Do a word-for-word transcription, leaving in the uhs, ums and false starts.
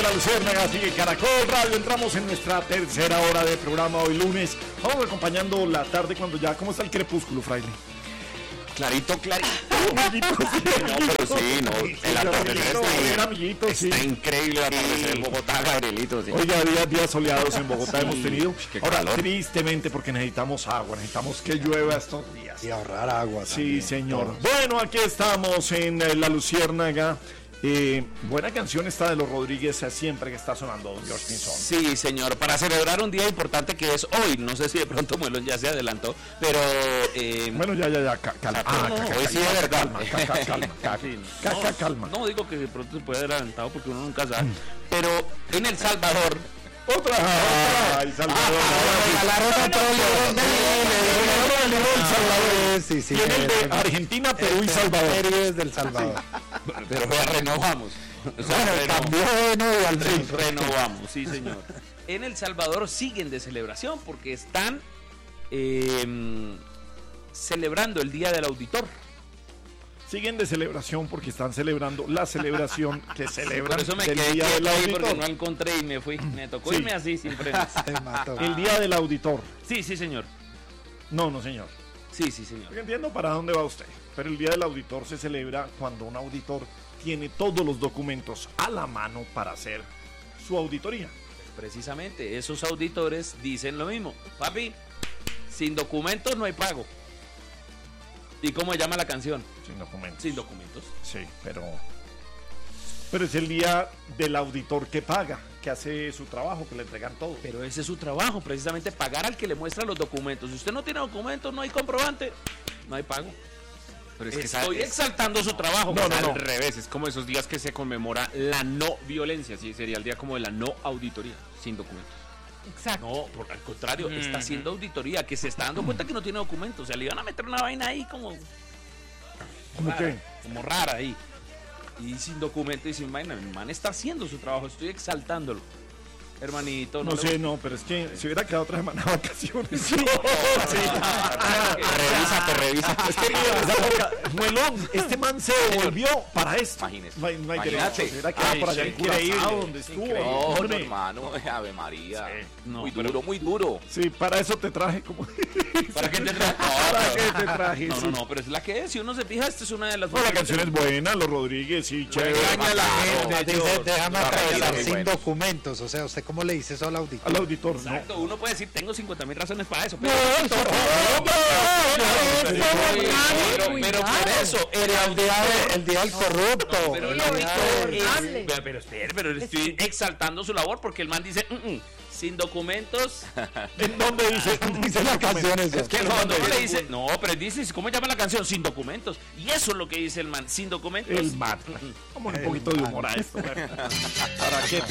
La Luciérnaga, sigue Caracol Radio. Entramos en nuestra tercera hora de programa hoy lunes. Vamos acompañando la tarde cuando ya... ¿Cómo está el crepúsculo, fraile? Clarito, clarito. Amiguito, sí, no, pero sí, no. El atardecer está, amiguito, sí. está increíble el atardecer en Bogotá, Gabrielito. Sí. Oiga, días, días soleados en Bogotá sí, hemos tenido. Ahora, calor. Tristemente, porque necesitamos agua, necesitamos que llueva estos días. Y ahorrar agua. Sí, también, señor. todos. Bueno, aquí estamos en eh, La Luciérnaga. Eh, buena canción esta de los Rodríguez, siempre que está sonando, don George Pinzón. Sí, señor, para celebrar un día importante que es hoy. No sé si de pronto Muelón ya se adelantó, pero eh, bueno, ya, ya, ya, calma. Ah, no, hoy sí es verdad. Calma, calma, calma, calma, calma. No digo que de pronto se puede haber adelantado porque uno nunca sabe, pero en El Salvador otra, otra, El Salvador. Sí, sí. Tiene el de Argentina, Perú y Salvador. Perú es del Salvador. Pero ya renovamos. O sea, bueno, renovamos. cambió, ¿no? Y al Sí, renovamos, sí, señor. En El Salvador siguen de celebración porque están eh, celebrando el Día del Auditor. Siguen de celebración porque están celebrando la celebración que celebran Por eso me del quedé Día del ahí Auditor. porque no encontré y me fui. Me tocó Sí. irme así sin frenos. Se mató. El Día del Auditor. Sí, sí, señor. No, no, señor. Sí, sí, señor. Yo entiendo para dónde va usted, pero el Día del Auditor se celebra cuando un auditor tiene todos los documentos a la mano para hacer su auditoría. Precisamente, esos auditores dicen lo mismo. Papi, sin documentos no hay pago. ¿Y cómo se llama la canción? Sin documentos. Sin documentos. Sí, pero... Pero es el día del auditor que paga, que hace su trabajo, que le entregan todo. Pero ese es su trabajo, precisamente pagar al que le muestra los documentos. Si usted no tiene documentos, no hay comprobante, no hay pago. Pero es que Estoy es, exaltando su trabajo. No, no, al no. revés, es como esos días que se conmemora la no violencia, ¿sí? Sería el día como de la no auditoría, sin documentos. Exacto. No, por, al contrario, Mm. está haciendo auditoría, que se está dando cuenta que no tiene documentos. O sea, le iban a meter una vaina ahí como... ¿Cómo rara, qué? Como rara ahí. Y sin documento y sin vaina. El man está haciendo su trabajo, estoy exaltándolo. Hermanito, No le- sé, no, pero es que se hubiera quedado otra semana de vacaciones. Sí, Revísate, revísate. Es que mira, esa boca- Muelón, este man se volvió para esto. Imagínese. No hay, no hay Imagínate. derecho, se hubiera quedado Ay, por allá sí, en Curazao, increíble. donde estuvo. Increíble. No, hombre. no, hermano, Ave María. No, muy pero- duro, muy duro. Sí, para eso te traje como... ¿Para qué te traje? ¿Para qué te traje? No, Sí. no, no, pero es la que es. Si uno se fija, esta es una de las... No, la canción es buena, los Rodríguez, sí, chévere. Regaña a la gente, Dice, George. déjame No, atravesar muy sin bueno. documentos. O sea, ¿usted cómo le dice eso al auditor? Al auditor, no. Exacto, uno puede decir, tengo cincuenta mil razones para eso, pero... No, pero, pero, pero por eso, el El día, de- el día del corrupto. Pero el Sí, auditor es- hable. pero, pero espere, pero estoy exaltando su labor porque el man dice, "Mm, mm, sin documentos". ¿En dónde dice? Dice la canción eso. Es que cuando uno le dice, no, pero él dice, ¿cómo llama la canción? Sin documentos. Y eso es lo que dice el man, sin documentos. El man. Vamos un poquito de humor a esto. ¿Para qué?